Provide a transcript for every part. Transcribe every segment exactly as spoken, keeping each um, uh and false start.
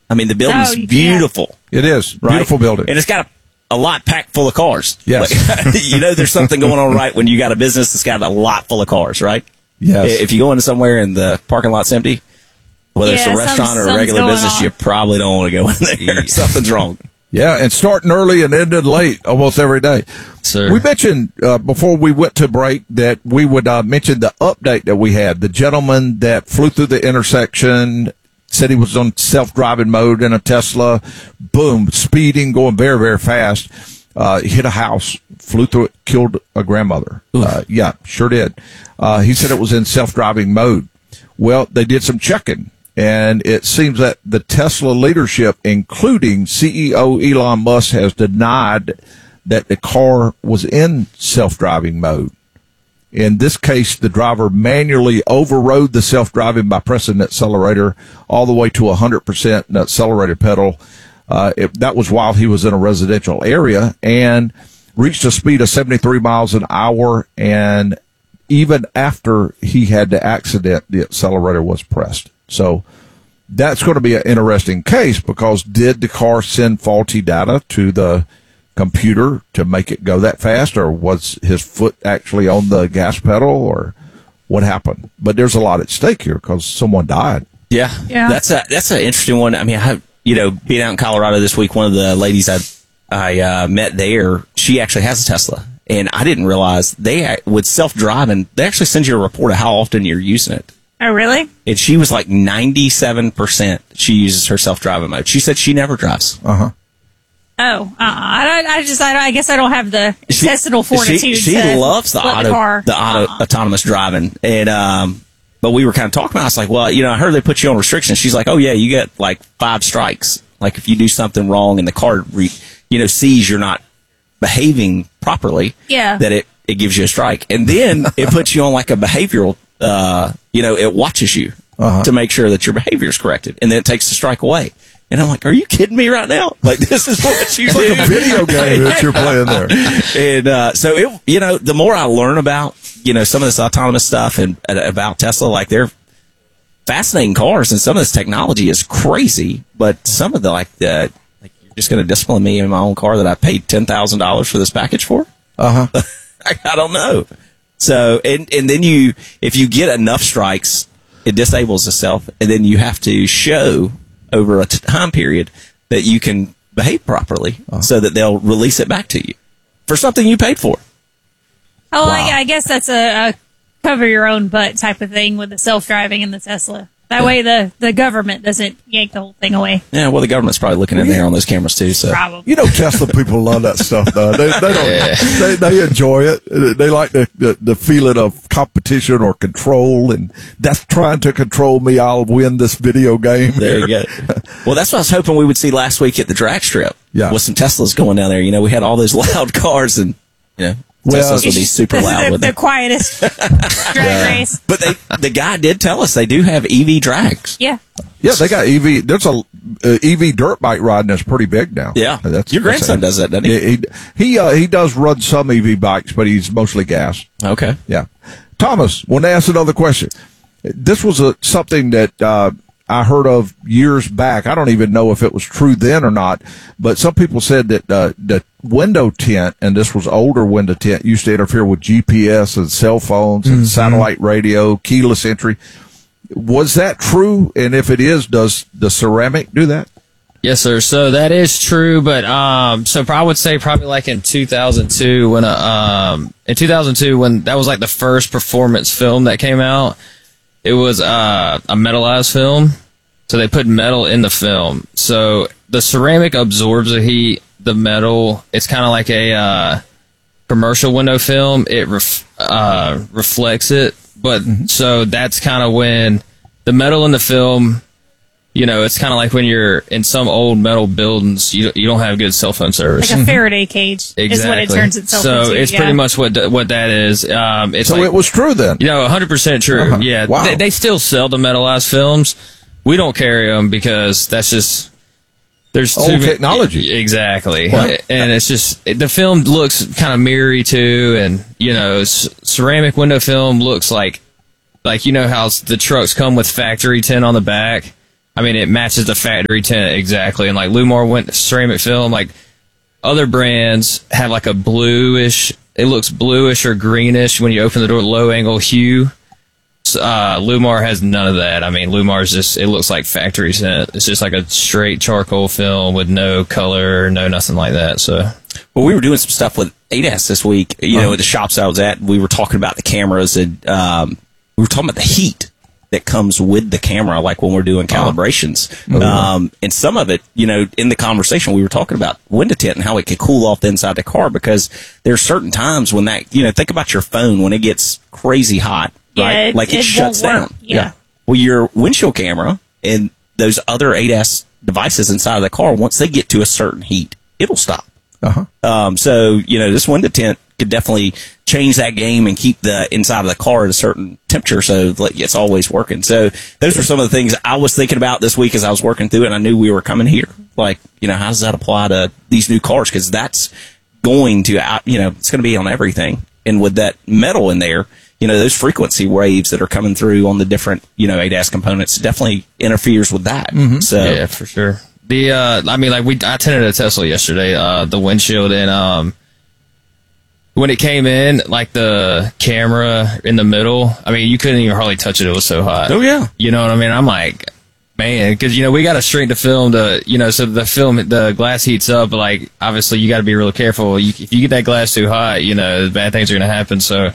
I mean, the building's Oh, beautiful. It is. Right? Beautiful building. And it's got a, a lot packed full of cars. Yes. Like, you know there's something going on right when you got a business that's got a lot full of cars, right? Yes. If you go into somewhere and the parking lot's empty, whether Yeah, it's a restaurant some- or a something's regular going business, on. you probably don't want to go in there. Something's wrong. Yeah, and starting early and ending late almost every day. Sir. We mentioned uh, before we went to break that we would uh, mention the update that we had. The gentleman that flew through the intersection said he was on self-driving mode in a Tesla. Boom, speeding, going very, very fast. Uh, hit a house, flew through it, killed a grandmother. Uh, yeah, sure did. Uh, he said it was in self-driving mode. Well, they did some checking. And it seems that the Tesla leadership, including C E O Elon Musk, has denied that the car was in self-driving mode. In this case, the driver manually overrode the self-driving by pressing the accelerator all the way to one hundred percent in the accelerator pedal. Uh, it, that was while he was in a residential area and reached a speed of seventy-three miles an hour. And even after he had the accident, the accelerator was pressed. So that's going to be an interesting case because did the car send faulty data to the computer to make it go that fast, or was his foot actually on the gas pedal, or what happened? But there's a lot at stake here because someone died. Yeah, Yeah. That's a that's an interesting one. I mean, I, you know, being out in Colorado this week, one of the ladies I I uh, met there, she actually has a Tesla, and I didn't realize they with self driving, they actually send you a report of how often you're using it. Oh, really? And she was like ninety-seven percent she uses her self driving mode. She said she never drives. Uh huh. Oh, uh, I don't. I just. I, don't, I guess I don't have the She- intestinal fortitude. She, she to loves the flip auto, car. the auto Uh-uh. autonomous driving, and um, but we were kind of talking about. It. I was like, well, you know, I heard they put you on restrictions. She's like, oh yeah, you get like five strikes. Like if you do something wrong and the car, re, you know, sees you're not behaving properly, Yeah. that it it gives you a strike, and then it puts you on like a behavioral. Uh, you know, it watches you Uh-huh. to make sure that your behavior is corrected, and then it takes the strike away. And I'm like, are you kidding me right now? Like, this is what you do. It's like a video game that you're playing there. And uh, so, it, you know, the more I learn about, you know, some of this autonomous stuff and uh, about Tesla, like, they're fascinating cars, and some of this technology is crazy. But some of the, like, the, like you're just going to discipline me in my own car that I paid ten thousand dollars for this package for? Uh huh. I, I don't know. So, and, and then you, if you get enough strikes, it disables itself, and then you have to show over a t- time period that you can behave properly so that they'll release it back to you for something you paid for. Oh, Wow. I, I guess that's a, a cover your own butt type of thing with the self-driving and the Tesla. That way the, the government doesn't yank the whole thing away. Yeah, well, the government's probably looking in there on those cameras too. So, Probably. You know, Tesla people love that stuff, though. They, they don't. They, they enjoy it. They like the, the the feeling of competition or control, and that's trying to control me. I'll win this video game. there you go. Well, that's what I was hoping we would see last week at the drag strip. Yeah. With some Teslas going down there. You know, we had all those loud cars, and you know, Well, Teslas would be super loud the, with the it. quietest drag race. But they, the guy did tell us they do have E V drags. Yeah. Yeah, they got E V. There's a uh, E V dirt bike riding that's pretty big now. Yeah. that's Your grandson does that, doesn't he? Yeah, he he uh, he does run some E V bikes, but he's mostly gas. Okay. Yeah. Thomas, want to ask another question. This was a, something that uh, I heard of years back. I don't even know if it was true then or not, but some people said that uh, the window tint, and this was older window tint, used to interfere with G P S and cell phones and Mm-hmm. satellite radio, keyless entry. Was that true? And if it is, does the ceramic do that? Yes, sir. So that is true, but um, so I would say probably like in two thousand two when a, um in two thousand two when that was like the first performance film that came out. It was uh, a metallized film, so they put metal in the film. So the ceramic absorbs the heat. The metal, it's kind of like a uh, commercial window film. It ref- uh, reflects it, but so that's kind of when the metal in the film. You know, it's kind of like when you're in some old metal buildings, you you don't have good cell phone service. Like a Faraday cage is what it turns itself so into. it's yeah. pretty much what th- what that is. Um, it's So like, it was true then. you know, one hundred percent true. Uh-huh. Yeah, Wow. they, they still sell the metallized films. We don't carry them because that's just there's Old too ma- technology. Exactly, Right. and it's just the film looks kind of mirrory too, and you know, c- ceramic window film looks like like you know how s- the trucks come with factory tint on the back. I mean, it matches the factory tint exactly. And like Lumar went ceramic film, like other brands have like a bluish, it looks bluish or greenish when you open the door, low angle hue. Uh, Lumar has none of that. I mean, Lumar's just, it looks like factory tint. It's just like a straight charcoal film with no color, no nothing like that. So, well, we were doing some stuff with A D A S this week, you know, at the shops I was at. We were talking about the cameras, and um, we were talking about the heat that comes with the camera, like when we're doing calibrations. Oh. Um, and some of it, you know, in the conversation, we were talking about window tint and how it could cool off the inside the car, because there's certain times when that, you know, think about your phone when it gets crazy hot, Yeah, right? it- like it, it shuts won't down. work. Yeah. Well, your windshield camera and those other A D A S devices inside of the car, once they get to a certain heat, it'll stop. Uh-huh. Um, so, you know, this window tint could definitely change that game and keep the inside of the car at a certain temperature, so like, it's always working. So those were some of the things I was thinking about this week as I was working through it, and I knew we were coming here. Like, you know, how does that apply to these new cars? Because that's going to, out- you know, it's going to be on everything. And with that metal in there, you know, those frequency waves that are coming through on the different, you know, A D A S components definitely interferes with that. So yeah, for sure. The, uh, I mean, like we, I tinted a Tesla yesterday, uh, the windshield, and, um, when it came in, like the camera in the middle, I mean, you couldn't even hardly touch it. It was so hot. Oh, yeah. You know what I mean? I'm like, man, because, you know, we got to shrink the film to, you know, so the film, the glass heats up, but like, obviously you got to be real careful. You, if you get that glass too hot, you know, bad things are going to happen. So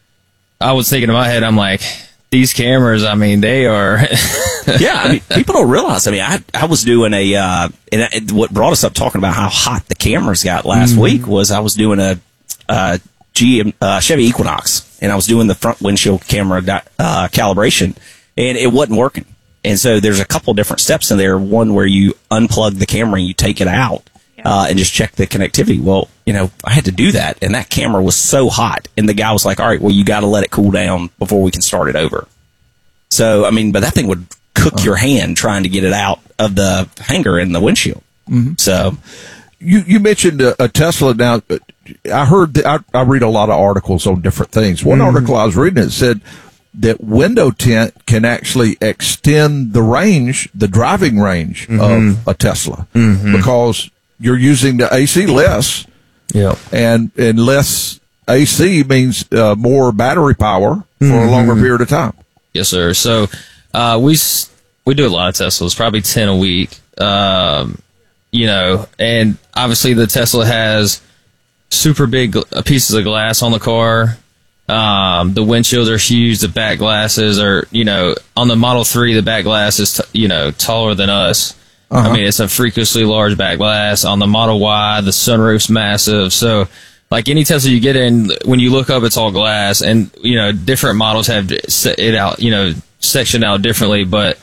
I was thinking in my head, I'm like, these cameras, I mean, they are. Yeah, I mean, people don't realize. I mean, I I was doing a, uh, and it, what brought us up talking about how hot the cameras got last Mm-hmm. week was I was doing a, uh, G M, uh, Chevy Equinox, and I was doing the front windshield camera di- uh, calibration, and it wasn't working. And so there's a couple different steps in there. One where you unplug the camera and you take it out, uh, and just check the connectivity. Well, you know, I had to do that, and that camera was so hot, and the guy was like, all right, well, you got to let it cool down before we can start it over. So, I mean, but that thing would cook your hand trying to get it out of the hanger in the windshield. Mm-hmm. So, You you mentioned a, a Tesla. Now, I heard that, I, I read a lot of articles on different things. One article I was reading, it said that window tint can actually extend the range, the driving range of a Tesla, because you're using the A C less, Yeah. and and less A C means uh, more battery power for a longer period of time. Yes, sir. So, uh, we, s- we do a lot of Teslas, probably ten a week. Um, you know, and obviously the Tesla has super big gl- pieces of glass on the car. Um, the windshields are huge. The back glasses are, you know, on the Model three, the back glass is, t- you know, taller than us. Uh-huh. I mean, it's a freakishly large back glass. On the Model Y, the sunroof's massive. So, like any Tesla you get in, when you look up, it's all glass. And, you know, different models have set it out, you know, sectioned out differently, but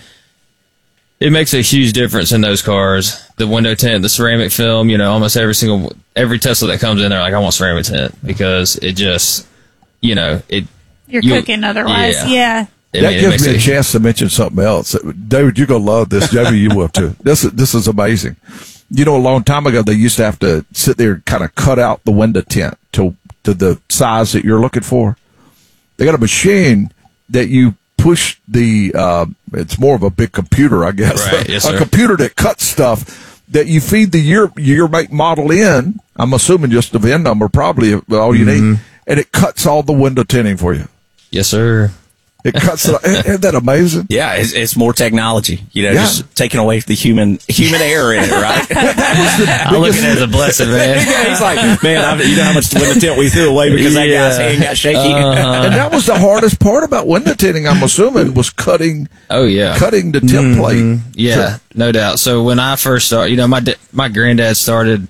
it makes a huge difference in those cars. The window tint, the ceramic film, you know, almost every single, every Tesla that comes in there, like, I want ceramic tint, because it just, you know, it. You're you- cooking otherwise. yeah. Yeah. I That mean, it gives makes me a it- chance to mention something else. David, you're going to love this. Jamie, you will too. This, is- this is amazing. You know, a long time ago, they used to have to sit there and kind of cut out the window tint to, to the size that you're looking for. They got a machine that you push the, uh, it's more of a big computer, I guess. Right, yes, a sir. computer that cuts stuff that you feed the year, year make model in. I'm assuming just the V I N number, probably all you Mm-hmm. need. And it cuts all the window tinting for you. Yes, sir. It cuts it. Isn't that amazing? yeah, it's, it's more technology, you know, Yeah. just taking away the human human error in it, right? I look at it as a blessing, man. Yeah, he's like, man, I, you know how much window tint we threw away because that Yeah. guy's hand got shaky. Uh-huh. And that was the hardest part about window tinting, I'm assuming, was cutting Oh, yeah. cutting the template. Yeah, no doubt. So when I first started, you know, my da- my granddad started.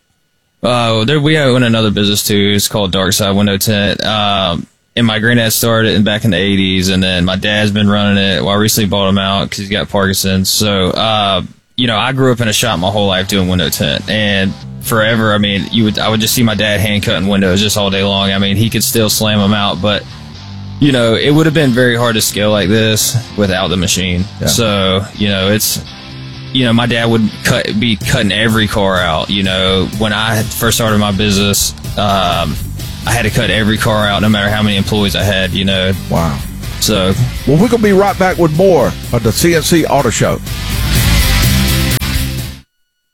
Uh, there we own another business too. It's called Dark Side Window Tint. Um, and my granddad started it back in the eighties, and then my dad's been running it. Well, I recently bought him out because he's got Parkinson's. So, uh, you know, I grew up in a shop my whole life doing window tint, and forever. I mean, you would I would just see my dad hand cutting windows just all day long. I mean, he could still slam them out, but you know, it would have been very hard to scale like this without the machine. Yeah. So, you know, it's, you know, my dad would cut, be cutting every car out. You know, when I had first started my business, um, I had to cut every car out no matter how many employees I had, you know. Wow. So, Well, we're going to be right back with more of the C N C Auto Show.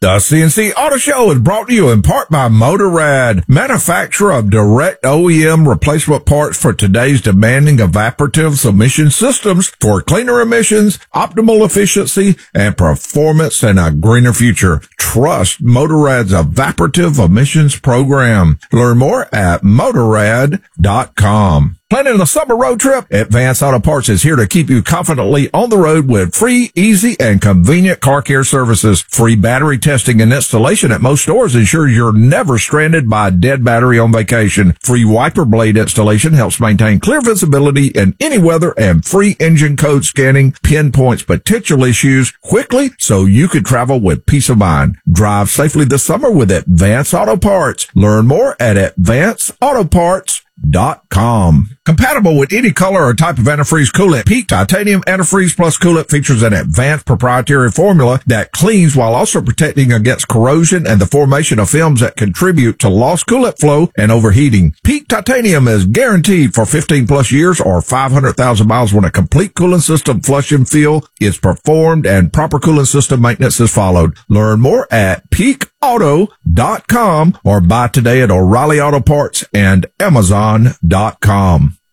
The C N C Auto Show is brought to you in part by Motorrad, manufacturer of direct O E M replacement parts for today's demanding evaporative emission systems for cleaner emissions, optimal efficiency, and performance in a greener future. Trust Motorrad's evaporative emissions program. Learn more at motorrad dot com. Planning a summer road trip? Advance Auto Parts is here to keep you confidently on the road with free, easy, and convenient car care services. Free battery testing and installation at most stores ensures you're never stranded by a dead battery on vacation. Free wiper blade installation helps maintain clear visibility in any weather, and free engine code scanning pinpoints potential issues quickly so you can travel with peace of mind. Drive safely this summer with Advance Auto Parts. Learn more at advance auto parts dot com. Compatible with any color or type of antifreeze coolant, Peak Titanium Antifreeze Plus Coolant features an advanced proprietary formula that cleans while also protecting against corrosion and the formation of films that contribute to lost coolant flow and overheating. Peak Titanium is guaranteed for fifteen plus years or five hundred thousand miles when a complete coolant system flush and fill is performed and proper coolant system maintenance is followed. Learn more at peak auto dot com or buy today at O'Reilly Auto Parts and amazon dot com.